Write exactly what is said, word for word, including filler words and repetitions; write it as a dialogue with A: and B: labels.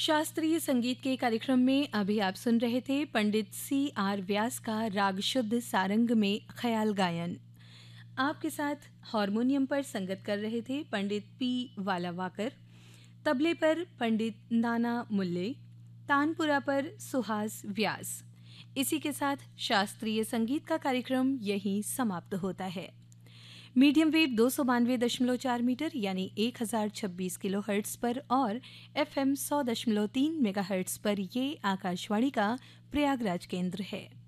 A: शास्त्रीय संगीत के कार्यक्रम में अभी आप सुन रहे थे पंडित सी आर व्यास का राग शुद्ध सारंग में ख्याल गायन। आपके साथ हारमोनियम पर संगत कर रहे थे पंडित पी वालावाकर, तबले पर पंडित नाना मुल्ले, तानपुरा पर सुहास व्यास। इसी के साथ शास्त्रीय संगीत का कार्यक्रम यहीं समाप्त होता है। मीडियम वेव दो सौ बानवे दशमलव चार मीटर यानी एक हजार छब्बीस किलो हर्ट्स पर और एफ एम सौ दशमलव तीन मेगा हर्ट्स पर ये आकाशवाणी का प्रयागराज केंद्र है।